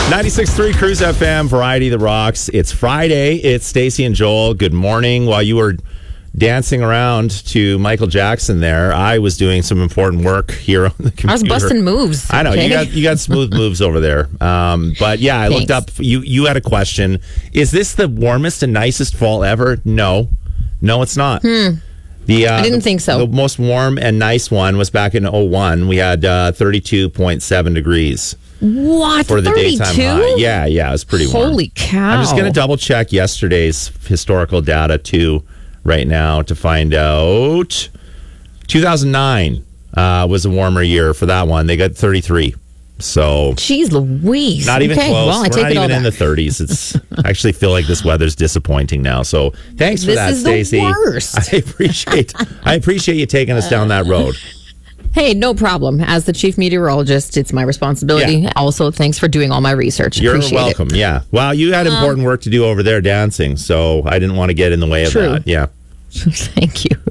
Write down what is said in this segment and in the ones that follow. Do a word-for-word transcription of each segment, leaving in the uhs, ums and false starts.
ninety-six point three Cruise F M, Variety the Rocks. It's Friday. It's Stacey and Joel. Good morning. While you were dancing around to Michael Jackson there, I was doing some important work here on the computer. I was busting moves. I know. Okay? You got you got smooth moves over there. Um, but yeah, I Thanks. looked up. You, you had a question. Is this the warmest and nicest fall ever? No. No, it's not. Hmm. The, uh, I didn't the, think so. The most warm and nice one was back in oh one. We had uh, thirty-two point seven degrees. What? For the thirty-two? daytime high. Yeah, yeah, it was pretty warm. Holy cow. I'm just going to double check yesterday's historical data too right now to find out. two thousand nine uh, was a warmer year for that one. They got thirty-three. So Jeez Louise. not even okay, close. Well, I We're take not it all even in back. the thirties. It's I actually feel like this weather's disappointing now. So thanks for This that, is the Stacey. worst. I appreciate I appreciate you taking us down that road. Hey, no problem. As the chief meteorologist, it's my responsibility. Yeah. Also, thanks for doing all my research. You're Appreciate welcome. It. Yeah. Well, you had important work to do over there dancing, so I didn't want to get in the way of True. that. Yeah. Thank you.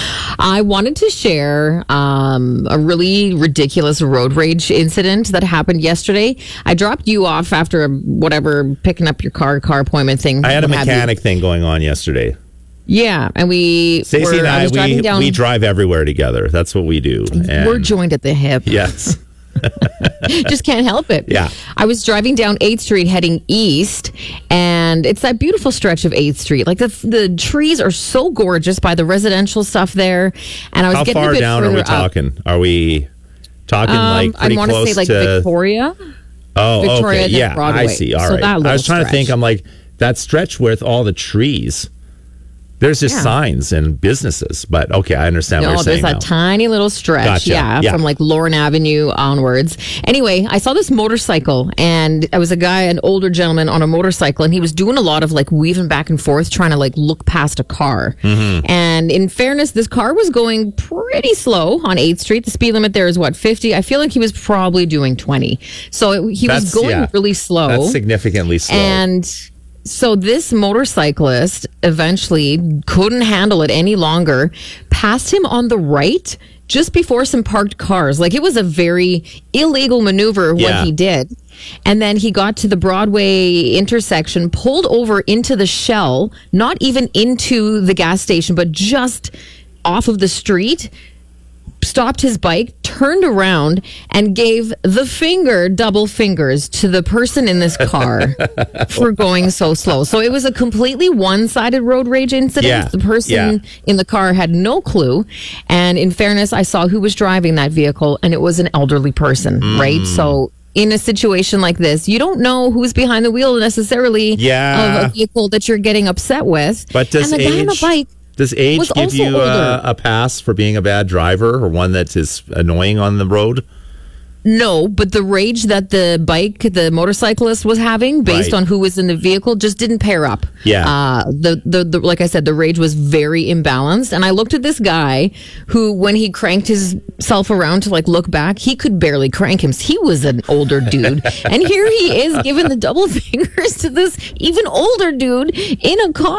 I wanted to share um, a really ridiculous road rage incident that happened yesterday. I dropped you off after a, whatever, picking up your car, car appointment thing. I had a what have you. mechanic thing going on yesterday. Yeah, and we Stacey were, and I, was driving we, down, we drive everywhere together. That's what we do. And we're joined at the hip. yes. Just can't help it. Yeah. I was driving down eighth Street heading east, and it's that beautiful stretch of eighth Street. Like the the trees are so gorgeous by the residential stuff there. And I was How getting far a bit down are further we up. talking? Are we talking Um, like I pretty want to close say like to Victoria. Oh, Victoria, okay. then Yeah, Broadway. I see. All So right. that I was little trying to think. stretch. I'm like that stretch with all the trees. There's just Yeah. signs and businesses, but okay, I understand what No, you're there's saying a now. tiny little stretch, Gotcha. yeah, Yeah. from like Lauren Avenue onwards. Anyway, I saw this motorcycle, and I was a guy, an older gentleman on a motorcycle, and he was doing a lot of like weaving back and forth, trying to like look past a car. Mm-hmm. And in fairness, this car was going pretty slow on eighth Street. The speed limit there is what, fifty? I feel like he was probably doing twenty. So it, he That's- was going yeah. really slow. That's significantly slow. And so this motorcyclist eventually couldn't handle it any longer, passed him on the right just before some parked cars. Like it was a very illegal maneuver what Yeah. he did. And then he got to the Broadway intersection, pulled over into the Shell, not even into the gas station, but just off of the street, stopped his bike, turned around, and gave the finger, double fingers, to the person in this car for going so slow. So it was a completely one-sided road rage incident. Yeah, The person yeah. in the car had no clue. And in fairness, I saw who was driving that vehicle, and it was an elderly person, Mm. right? So in a situation like this, you don't know who's behind the wheel necessarily Yeah. of a vehicle that you're getting upset with. But does and the guy on the age- bike Does age was give also you uh, older. a pass for being a bad driver or one that is annoying on the road? No, but the rage that the bike, the motorcyclist was having based Right. on who was in the vehicle just didn't pair up. Yeah. Uh, the, the, the, like I said, the rage was very imbalanced. And I looked at this guy who, when he cranked himself around to like look back, he could barely crank him. He was an older dude. And here he is giving the double fingers to this even older dude in a car.